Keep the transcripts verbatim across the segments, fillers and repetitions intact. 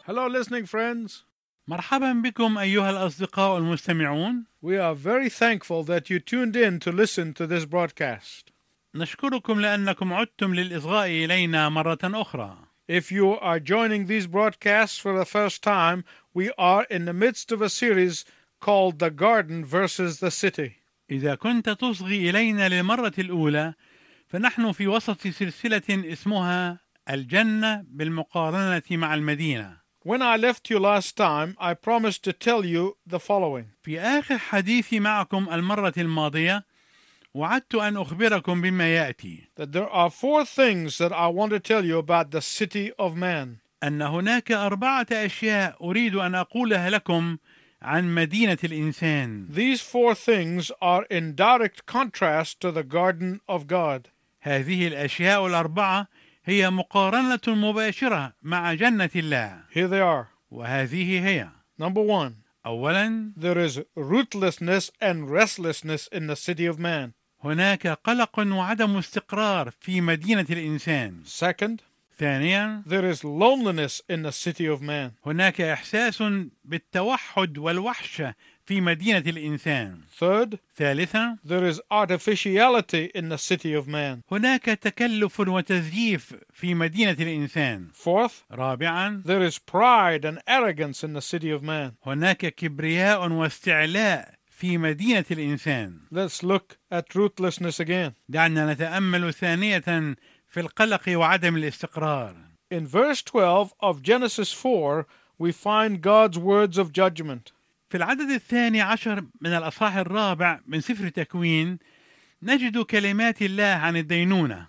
Hello, listening friends. مرحبا بكم أيها الأصدقاء المستمعون. We are very thankful that you tuned in to listen to this broadcast. نشكركم لأنكم عدتم للإصغاء إلينا مرة أخرى. If you are joining these broadcasts for the first time, we are in the midst of a series called The Garden versus the City. إذا كنت تصغي إلينا للمرة الأولى فنحن في وسط سلسلة اسمها الجنة بالمقارنة مع المدينة. When I left you last time, I promised to tell you the following. في آخر حديثي معكم المرة الماضية وعدت أن أخبركم بما يأتي. That there are four things that I want to tell you about the city of man. أن هناك أربعة أشياء أريد أن أقولها لكم عن مدينة الإنسان. These four things are in direct contrast to the garden of God. هذه الأشياء الأربعة هي مقارنة مباشرة مع جنة الله. Here they are. وهذه هي. Number one. أولاً There is rootlessness and restlessness in the city of man. هناك قلق وعدم استقرار في مدينة الإنسان. Second, ثانياً there is loneliness in the city of man. هناك إحساس بالتوحد والوحشة في مدينة الإنسان. Third, ثالثاً there is artificiality in the city of man. هناك تكلف وتزييف في مدينة الإنسان. Fourth, رابعاً there is pride and arrogance in the city of man. هناك كبرياء واستعلاء في مدينة الإنسان. Let's look at rootlessness again. دعنا نتأمل ثانية في القلق وعدم الاستقرار. In verse twelve of Genesis four, we find God's words of judgment. في العدد الثاني عشر من الأصحاح الرابع من سفر تكوين نجد كلمات الله عن الدينونة.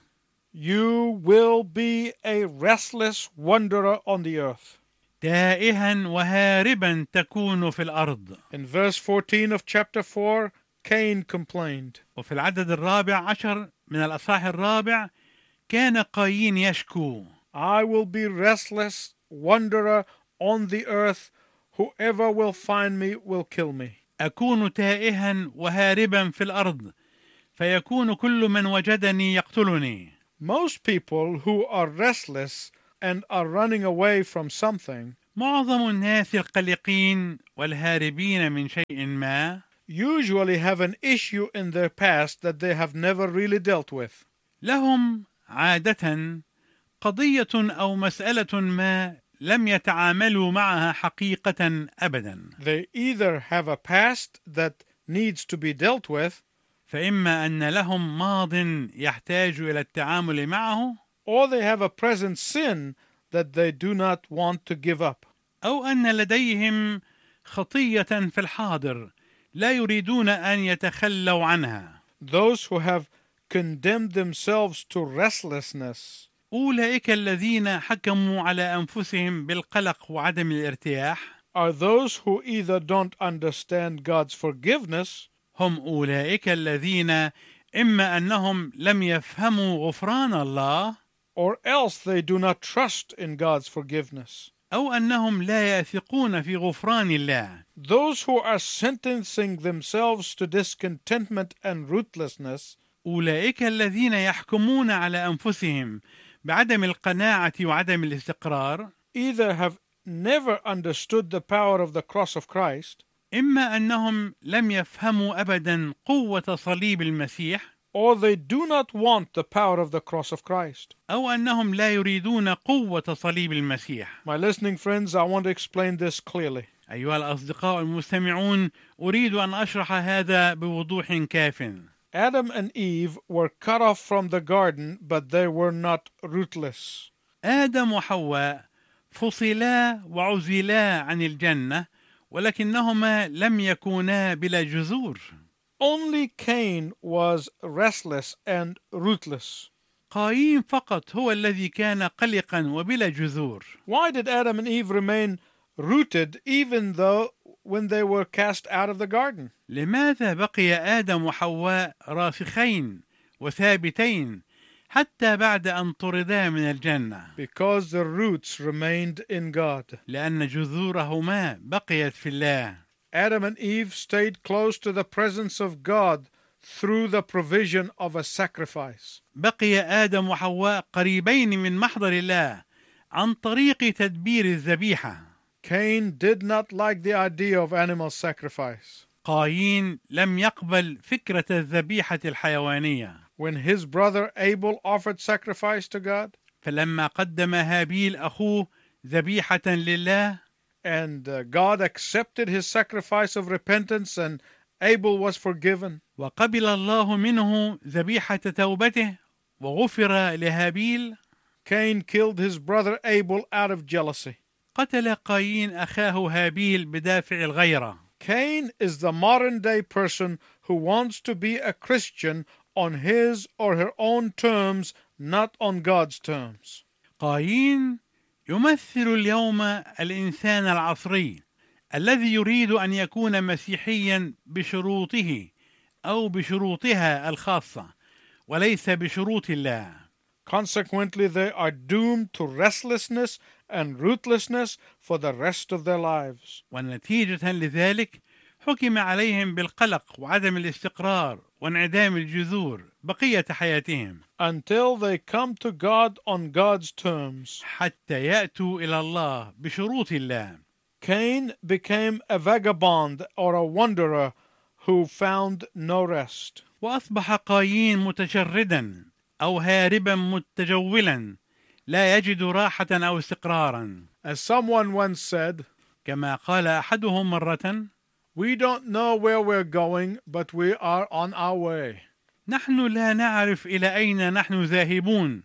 You will be a restless wanderer on the earth. تائها وهاربا تكون في الأرض. In verse fourteen of chapter four, Cain complained. وفي العدد الرابع عشر من الأصحاح الرابع كان قايين يشكو. I will be restless wanderer on the earth. Whoever will find me will kill me. أكون تائها وهاربا في الأرض فيكون كل من وجدني يقتلني. Most people who are restless and are running away from something معظم الناس القلقين والهاربين من شيء ما usually have an issue in their past that they have never really dealt with. لهم عادة قضية أو مسألة ما لم يتعاملوا معها حقيقة أبدا. They either have a past that needs to be dealt with, فإما أن لهم ماض يحتاج إلى التعامل معه، or they have a present sin that they do not want to give up. أو أن لديهم خطية في الحاضر لا يريدون أن يتخلوا عنها. Those who have condemned themselves to restlessness أولئك الذين حكموا على أنفسهم بالقلق وعدم الارتياح are those who either don't understand God's forgiveness هم أولئك الذين إما أنهم لم يفهموا غفران الله or else they do not trust in God's forgiveness. أو أنهم لا يثقون في غفران الله. Those who are sentencing themselves to discontentment and rootlessness أولئك الذين يحكمون على أنفسهم بعدم القناعة وعدم الاستقرار either have never understood the power of the cross of Christ إما أنهم لم يفهموا أبدا قوة صليب المسيح or they do not want the power of the cross of Christ. أو أنهم لا يريدون قوة صليب المسيح. My listening friends, I want to explain this clearly. أيها الأصدقاء المستمعون أريد أن أشرح هذا بوضوح كاف. Adam and Eve were cut off from the garden, but they were not rootless. آدم وحواء فصلا وعزلا عن الجنة ولكنهما لم يكونا بلا جذور. Only Cain was restless and rootless. قايين فقط هو الذي كان قلقا وبلا جذور. Why did Adam and Eve remain rooted even though when they were cast out of the garden? لماذا بقي آدم وحواء راسخين وثابتين حتى بعد أن طردا من الجنة؟ Because the roots remained in God. لأن جذورهما بقيت في الله. Adam and Eve stayed close to the presence of God through the provision of a sacrifice. بقي آدم وحواء قريبين من محضر الله عن طريق تدبير الذبيحة. Cain did not like the idea of animal sacrifice. قايين لم يقبل فكرة الذبيحة الحيوانية. When his brother Abel offered sacrifice to God, فلما قدم هابيل أخوه ذبيحة لله and uh, God accepted his sacrifice of repentance and Abel was forgiven, وقبل الله منه ذبيحة توبته وغفر لهابيل، Cain killed his brother Abel out of jealousy. قتل قايين أخاه هابيل بدافع الغيرة. Cain is the modern day person who wants to be a Christian on his or her own terms, not on God's terms. قايين يمثل اليوم الإنسان العصري الذي يريد أن يكون مسيحيا بشروطه أو بشروطها الخاصة وليس بشروط الله. Consequently, they are doomed to restlessness and rootlessness for the rest of their lives. ونتيجة لذلك حكم عليهم بالقلق وعدم الاستقرار وانعدام الجذور بقية حياتهم Until they come to God on God's terms. حتى يأتوا إلى الله بشروط الله. Cain became a vagabond or a wanderer who found no rest. وأصبح قايين متشردا أو هاربا متجولا لا يجد راحة أو استقرارا. As someone once said, كما قال أحدهم مرة: we don't know where we're going, but we are on our way. نحن لا نعرف إلى أين نحن ذاهبون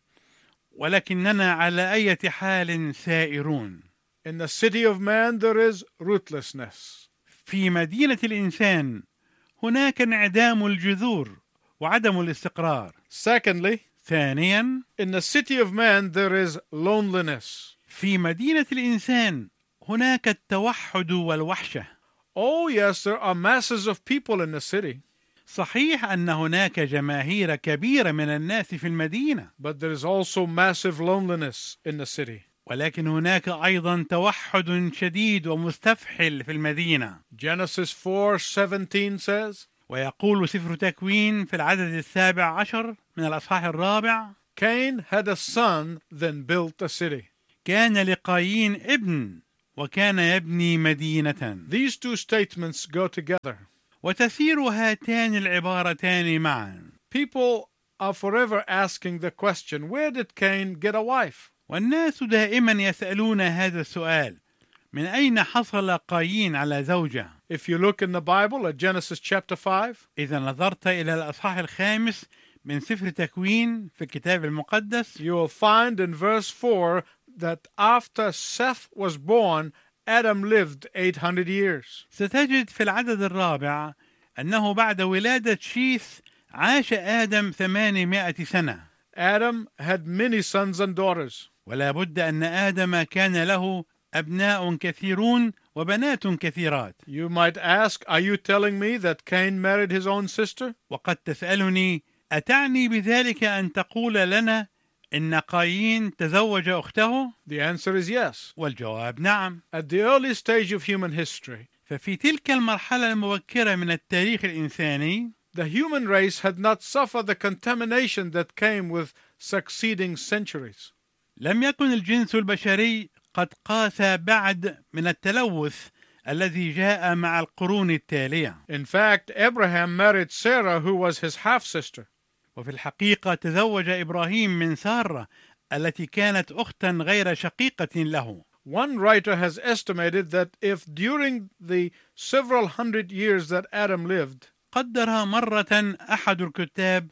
ولكننا على أي حال سائرون. In the city of man there is rootlessness. في مدينة الإنسان هناك انعدام الجذور وعدم الاستقرار. Secondly, ثانيا، in the city of man there is loneliness. في مدينة الإنسان هناك التوحد والوحشة. Oh yes, there are masses of people in the city. صحيح أن هناك جماهير كبيرة من الناس في المدينة. But there is also massive loneliness in the city. ولكن هناك أيضا توحد شديد ومستفحل في المدينة. Genesis four seventeen says, ويقول سفر تكوين في العدد السابع عشر من الأصحاح الرابع: Cain had a son, then built a city. كان لقايين ابن وكان يبني مدينة. These two statements go together. وتسير هاتان العبارتان معا. People are forever asking the question, where did Cain get a wife? والناس دائما يسألون هذا السؤال: من أين حصل قايين على زوجة؟ If you look in the Bible at Genesis chapter five, إذا نظرت إلى الأصحاح الخامس من سفر تكوين في الكتاب المقدس، you will find in verse four that after Seth was born, Adam lived eight hundred years. ستجد في العدد الرابع أنه بعد ولادة شيث عاش آدم ثمانمائة سنة. Adam had many sons and daughters. ولا بد أن آدم كان له أبناء كثيرون وبنات كثيرات. You might ask, are you telling me that Cain married his own sister? وقد تسألني: أتعني بذلك أن تقول لنا إن قايين تزوج أخته؟ The answer is yes. والجواب نعم. At the early stage of human history, ففي تلك المرحلة المبكرة من التاريخ الإنساني، the human race had not suffered the contamination that came with succeeding centuries. لم يكن الجنس البشري قد قاس بعد من التلوث الذي جاء مع القرون التالية. In fact, Abraham married Sarah, who was his half-sister. وفي الحقيقة تزوج إبراهيم من سارة التي كانت أختا غير شقيقة له. One writer has estimated that if during the several hundred years that Adam lived, قدر مرة أحد الكتاب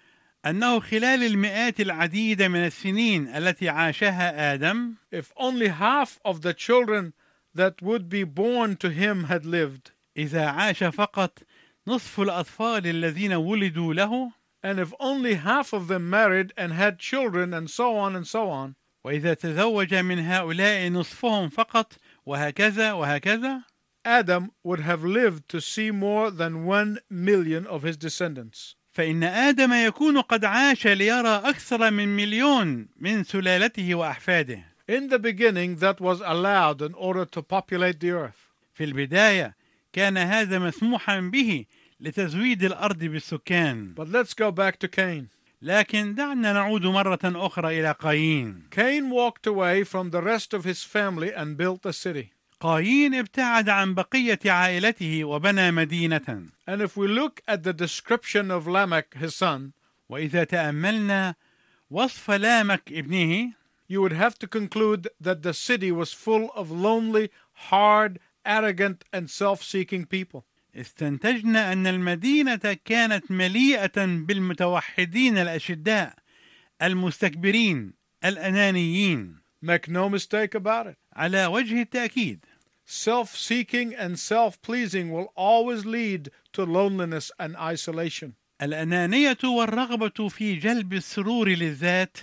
أنه خلال المئات العديدة من السنين التي عاشها آدم، if only half of the children that would be born to him had lived, إذا عاش فقط نصف الأطفال الذين ولدوا له، and if only half of them married and had children, and so on and so on, وإذا تزوج من هؤلاء نصفهم فقط وهكذا وهكذا، Adam would have lived to see more than one million of his descendants. فإن آدم يكون قد عاش ليرى أكثر من مليون من سلالته وأحفاده. In the beginning, that was allowed in order to populate the earth. في البداية كان هذا مسموحا به لتزويد الأرض بالسكان. But let's go back to Cain. لكن دعنا نعود مرة أخرى إلى قايين. Cain walked away from the rest of his family and built a city. قايين ابتعد عن بقية عائلته وبنى مدينة. And if we look at the description of Lamech, his son, وإذا تأملنا وصف لامك ابنه you would have to conclude that the city was full of lonely, hard, arrogant, and self-seeking people. استنتجنا أن المدينة كانت مليئة بالمتوحدين الأشداء المستكبرين الأنانيين. Make no mistake about it. على وجه التأكيد Self-seeking and self-pleasing will always lead to loneliness and isolation. الأنانية والرغبة في جلب السرور للذات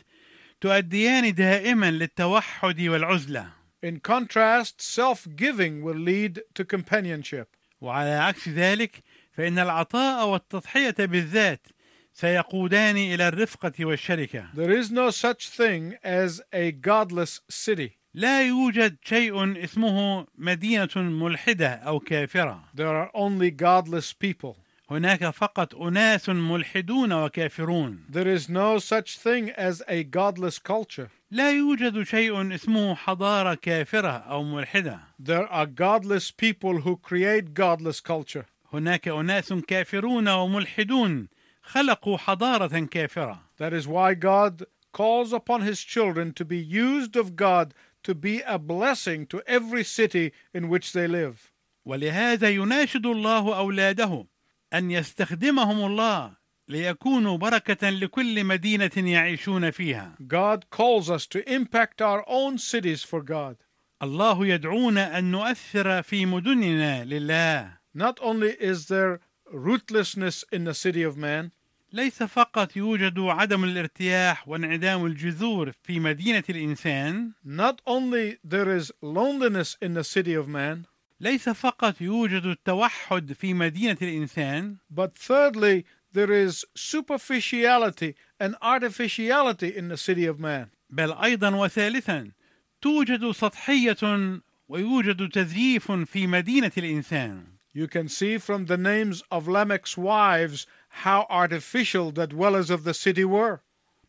تؤديان دائما للتوحد والعزلة. In contrast, self-giving will lead to companionship. وعلى عكس ذلك فإن العطاء والتضحية بالذات سيقودان إلى الرفقة والشركة. There is no such thing as a godless city. لا يوجد شيء اسمه مدينة ملحدة أو كافرة. There are only godless people. هناك فقط أناس ملحدون وكافرون. There is no such thing as a godless culture. لا يوجد شيء اسمه حضارة كافرة أو ملحدة. There are godless people who create godless culture. هناك أناس كافرون وملحدون خلقوا حضارة كافرة. That is why God calls upon his children to be used of God to be a blessing to every city in which they live. ولهذا يناشد الله أولاده أن يستخدمهم الله ليكونوا بركة لكل مدينة يعيشون فيها. God calls us to impact our own cities for God. الله يدعونا أن نؤثر في مدننا لله. Not only is there rootlessness in the city of man, ليس فقط يوجد عدم الارتياح وانعدام الجذور في مدينة الإنسان. not only there is loneliness in the city of man, ليس فقط يوجد التوحد في مدينة الإنسان. but thirdly, there is superficiality and artificiality in the city of man. بل أيضا وثالثا توجد سطحية ويوجد تزييف في مدينة الإنسان. You can see from the names of Lamech's wives how artificial the dwellers of the city were.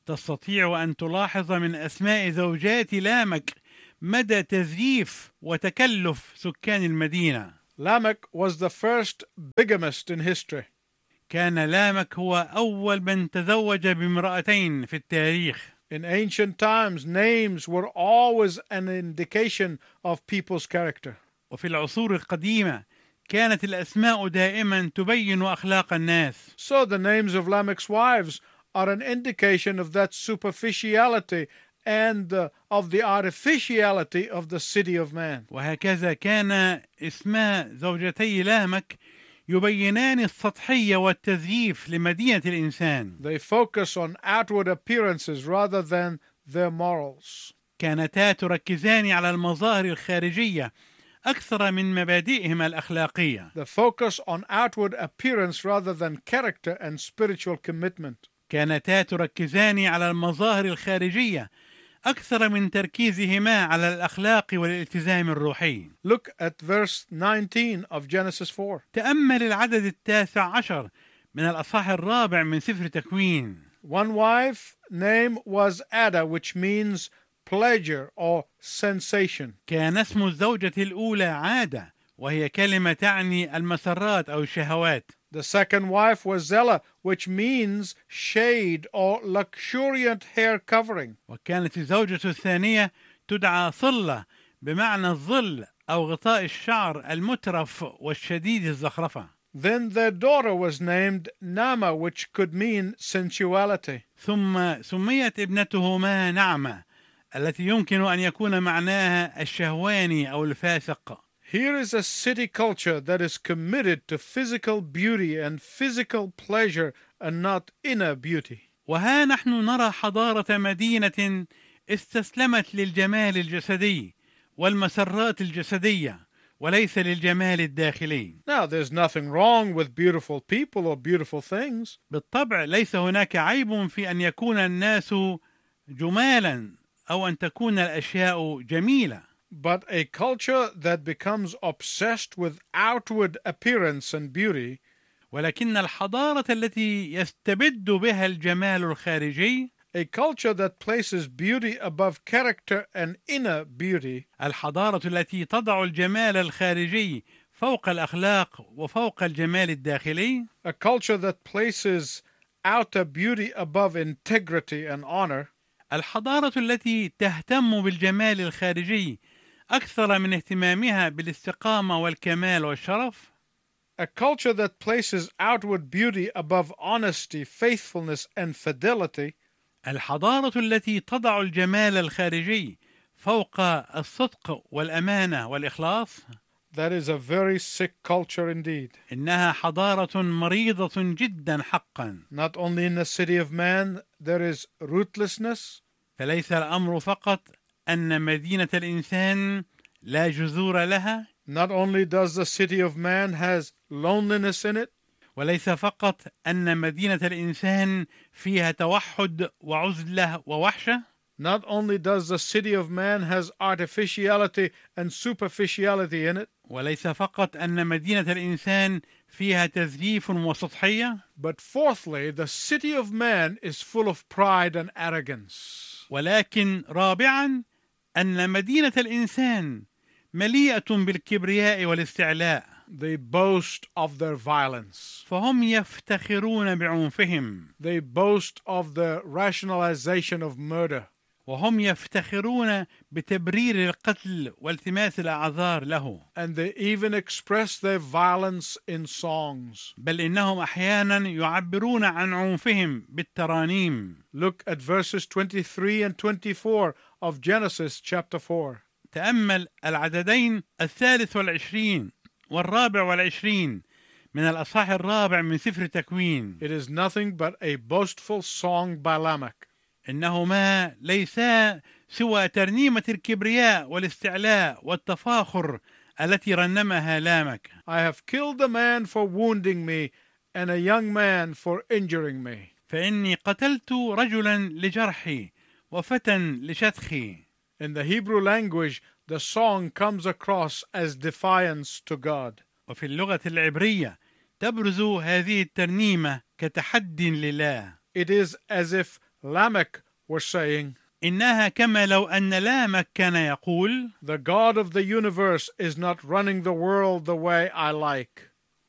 تستطيع أن تلاحظ من أسماء زوجات لامك مدى تزييف وتكلف سكان المدينة. Lamech was the first bigamist in history. كان لامك هو أول من تزوج بامرأتين في التاريخ. In ancient times, names were always an indication of people's character. وفي العصور القديمة كانت الأسماء دائما تبين أخلاق الناس. So the names of Lamech's wives are an indication of that superficiality and uh, of the artificiality of the city of man. وهكذا كان اسماء زوجتي لامك يبينان السطحية والتزييف لمدينة الإنسان. They focus on outward appearances rather than their morals. كانتا تركزان على المظاهر الخارجية أكثر من مبادئهم الأخلاقية. The focus on outward appearance rather than character and spiritual commitment. كانتا تركزان على المظاهر الخارجية أكثر من تركيزهما على الأخلاق والالتزام الروحي. Look at verse nineteen of Genesis four. تأمل العدد التاسع عشر من الأصحاح الرابع من سفر تكوين. One wife name was Ada, which means pleasure or sensation. كان اسم الزوجة الأولى عادة وهي كلمة تعني المسرات أو الشهوات. The second wife was Zella, which means shade or luxuriant hair covering. وكانت الزوجة الثانية تدعى صلة بمعنى الظل أو غطاء الشعر المترف والشديد الزخرفة. Then their daughter was named Nama, which could mean sensuality. ثم سميت ابنتهما نعمة التي يمكن أن يكون معناها الشهواني أو الفاسق. Here is a city culture that is committed to physical beauty and physical pleasure and not inner beauty. وها نحن نرى حضارة مدينة استسلمت للجمال الجسدي والمسرات الجسدية وليس للجمال الداخلي. Now, there's nothing wrong with beautiful people or beautiful things. بالطبع ليس هناك عيب في أن يكون الناس جمالا أو أن تكون الأشياء جميلة. But a culture that becomes obsessed with outward appearance and beauty ولكن الحضارة التي يستبد بها الجمال الخارجي A culture that places beauty above character and inner beauty. الحضارة التي تضع الجمال الخارجي فوق الأخلاق وفوق الجمال الداخلي. A culture that places outer beauty above integrity and honor. الحضارة التي تهتم بالجمال الخارجي أكثر من اهتمامها بالاستقامة والكمال والشرف. A culture that places outward beauty above honesty, faithfulness, and fidelity. الحضارة التي تضع الجمال الخارجي فوق الصدق والأمانة والإخلاص. That is a very sick culture indeed. إنها حضارة مريضة جدا حقا. Not only in the city of man there is rootlessness. فليس الأمر فقط أن مدينة الإنسان لا جذور لها. Not only does the city of man has loneliness in it. وليس فقط أن مدينة الإنسان فيها توحد وعزلة ووحشة. Not only does the city of man has artificiality and superficiality in it. وليس فقط أن مدينة الإنسان فيها تزييف وسطحية. But fourthly, the city of man is full of pride and arrogance. ولكن رابعا أن مدينة الإنسان مليئة بالكبرياء والاستعلاء. They boast of their violence. فهم يفتخرون بعنفهم. They boast of the rationalization of murder. وهم يفتخرون بتبرير القتل والتماس الأعذار له. And they even express their violence in songs. بل إنهم أحيانا يعبرون عن عنفهم بالترانيم. Look at verses twenty-three and twenty-four of Genesis chapter four. تأمل العددين الثالث والعشرين والرابع والعشرين من الأصحاح الرابع من سفر تكوين. It is nothing but a boastful song by Lamech. إنهما ليسا سوى ترنيمة الكبرياء والاستعلاء والتفاخر التي رنمها لامك. I have killed a man for wounding me and a young man for injuring me. فإني قتلت رجلا لجرحي وفتى لشتخي. In the Hebrew language, the song comes across as defiance to God. وفي اللغة العبرية تبرز هذه الترنيمة كتحد لله. It is as if Lamech were saying, إنها كما لو أن لامك كان يقول: the God of the universe is not running the world the way I like.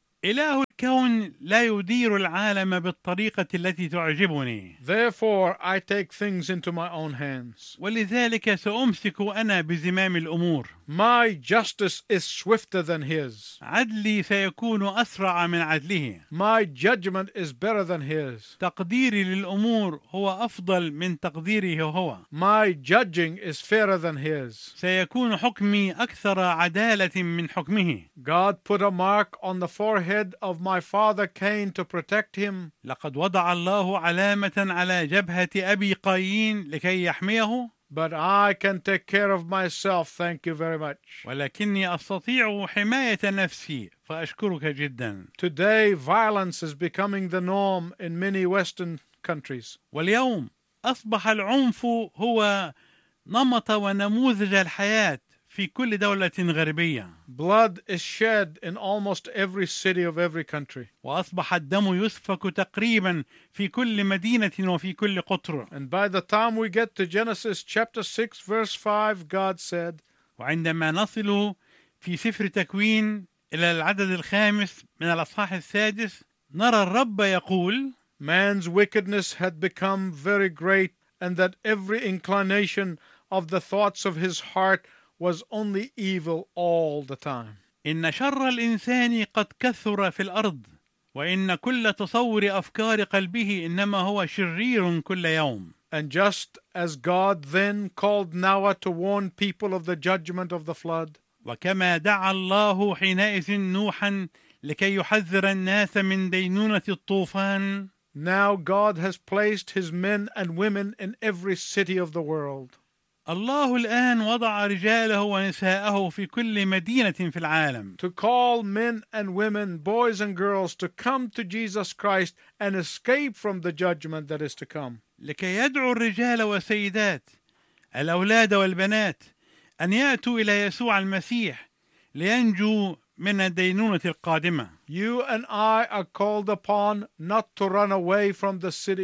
إله الكون لا يدير العالم بالطريقة التي تعجبني. Therefore I take things into my own hands. ولذلك سأمسك أنا بزمام الأمور. My justice is swifter than his. عدلي سيكون أسرع من عدله. My judgment is better than his. تقديري للأمور هو أفضل من تقديره هو. My judging is fairer than his. سيكون حكمي أكثر عدالة من حكمه. God put a mark on the forehead of my father Cain to protect him. لقد وضع الله علامة على جبهة أبي قايين لكي يحميه. But I can take care of myself, thank you very much. ولكني أستطيع حماية نفسي فأشكرك جدا. Today violence is becoming the norm in many Western countries. واليوم أصبح العنف هو نمط ونموذج الحياة في كل دولة غربية. Blood is shed in almost every city of every country. وأصبح الدم يسفك تقريبا في كل مدينة وفي كل قطر. And by the time we get to Genesis chapter six verse five, God said, وعندما نصل في سفر تكوين إلى العدد الخامس من الأصحاح السادس نرى الرب يقول: man's wickedness had become very great, and that every inclination of the thoughts of his heart was only evil all the time. إن شر الإنسان قد كثر في الأرض، وإن كل تصور أفكار قلبه إنما هو شرير كل يوم. And just as God then called Noah to warn people of the judgment of the flood, وكما دعا الله حينئذ نوحا لكي يحذر الناس من دينونة الطوفان، now God has placed his men and women in every city of the world. الله الآن وضع رجاله ونساءه في كل مدينة في العالم to call men and women, boys and girls, to come to Jesus Christ and escape from the judgment that is to come. لكي يدعو الرجال والسيدات الأولاد والبنات أن يأتوا إلى يسوع المسيح لينجوا من الدينونة القادمة. You and I are called upon not to run away from the city.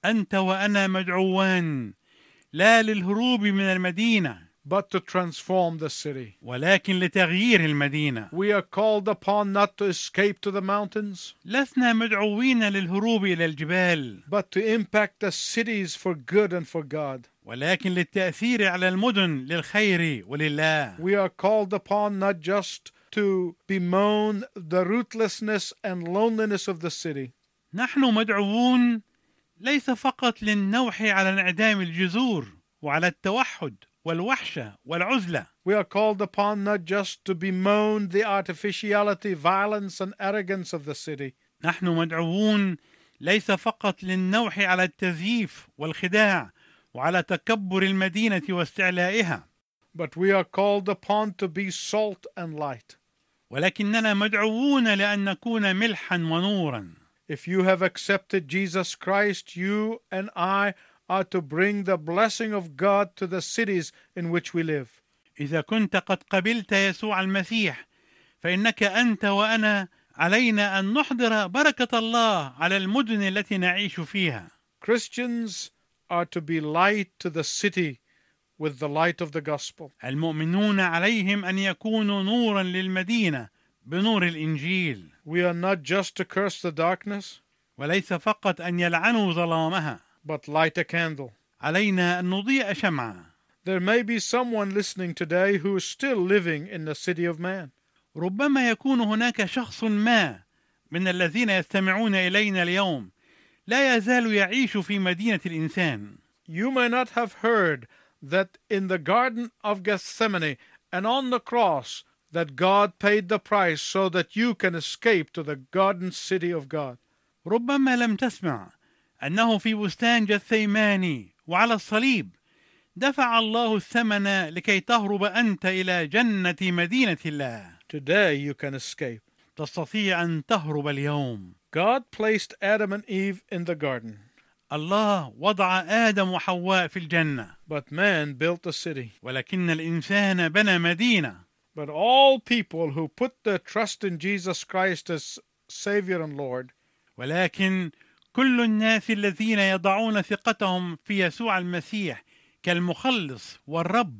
أنت وأنا مدعوان لا للهروب من المدينة but to transform the city. ولكن لتغيير المدينة. We are called upon not to escape to the mountains, لسنا مدعوين للهروب إلى الجبال but to impact the cities for good and for God. ولكن للتأثير على المدن للخير ولله. We are called upon not just to bemoan the rootlessness and loneliness of the city, نحن مدعوون ليس فقط للنوح على انعدام الجذور وعلى التوحد والوحشة والعزلة. we are called upon not just to bemoan the artificiality, violence and arrogance of the city, نحن مدعوون ليس فقط للنوح على التزييف والخداع وعلى تكبر المدينة واستعلائها، but we are called upon to be salt and light. ولكننا مدعوون لأن نكون ملحا ونورا. If you have accepted Jesus Christ, you and I are to bring the blessing of God to the cities in which we live. إذا كنت قد قبلت يسوع المسيح فإنك أنت وأنا علينا أن نحضر بركة الله على المدن التي نعيش فيها. Christians are to be light to the city with the light of the gospel. المؤمنون عليهم أن يكونوا نورا للمدينة بنور الإنجيل. We are not just to curse the darkness, وليس فقط أن يلعنوا ظلامها، but light a candle. علينا أن نضيء شمعة. There may be someone listening today who is still living in the city of man. ربما يكون هناك شخص ما من الذين يستمعون إلينا اليوم لا يزال يعيش في مدينة الإنسان. You may not have heard that in the Garden of Gethsemane and on the cross that God paid the price so that you can escape to the garden city of God. ربما لم تسمع أنه في بستان جثيماني وعلى الصليب دفع الله الثمن لكي تهرب أنت إلى جنة مدينة الله. Today you can escape. تستطيع أن تهرب اليوم. God placed Adam and Eve in the garden, الله وضع آدم وحواء في الجنة، but man built a city. ولكن الإنسان بنى مدينة. But all people who put their trust in Jesus Christ as Savior and Lord ولكن كل الناس الذين يضعون ثقتهم في يسوع المسيح كالمخلص والرب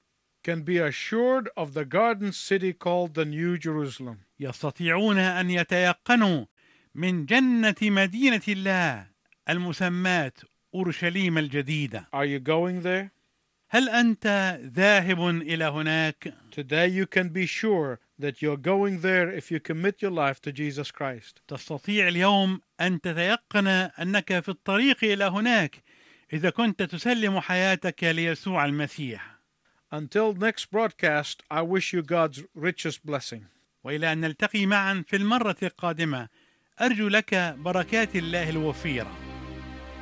can be assured of the garden city called the New Jerusalem. يستطيعون أن يتيقنوا من جنة مدينة الله المسماة أورشليم الجديدة. Are you going there? هل أنت ذاهب إلى هناك؟ Today you can be sure that you're going there if you commit your life to Jesus Christ. تستطيع اليوم أن تتيقن أنك في الطريق إلى هناك إذا كنت تسلم حياتك ليسوع المسيح. Until next broadcast, I wish you God's richest blessing. وإلى أن نلتقي معا في المرة القادمة أرجو لك بركات الله الوفيرة.